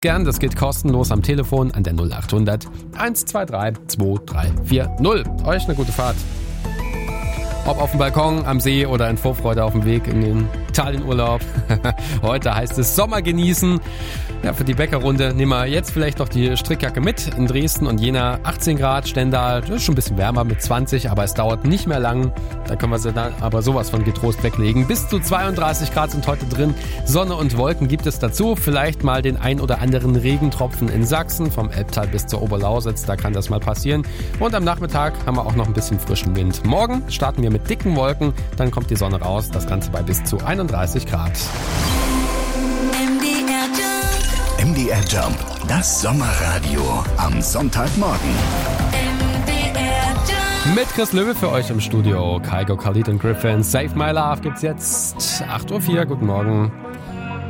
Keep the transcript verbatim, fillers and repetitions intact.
Gern, das geht kostenlos am Telefon an der null acht hundert eins zwei drei zwei drei vier null. Euch eine gute Fahrt. Ob auf dem Balkon, am See oder in Vorfreude auf dem Weg in den Italienurlaub. Heute heißt es Sommer genießen. Ja, für die Bäckerrunde nehmen wir jetzt vielleicht noch die Strickjacke mit. In Dresden und Jena achtzehn Grad, Stendal, das ist schon ein bisschen wärmer mit zwanzig, aber es dauert nicht mehr lang. Da können wir sie dann aber sowas von getrost weglegen. Bis zu zweiunddreißig Grad sind heute drin. Sonne und Wolken gibt es dazu. Vielleicht mal den ein oder anderen Regentropfen in Sachsen, vom Elbtal bis zur Oberlausitz, da kann das mal passieren. Und am Nachmittag haben wir auch noch ein bisschen frischen Wind. Morgen starten wir mit dicken Wolken, dann kommt die Sonne raus, das Ganze bei bis zu einunddreißig Grad. M D R Jump, das Sommerradio am Sonntagmorgen. Mit Chris Löwe für euch im Studio. Kygo, Khalid und Griffin. Save My Love gibt's jetzt. acht Uhr vier, guten Morgen.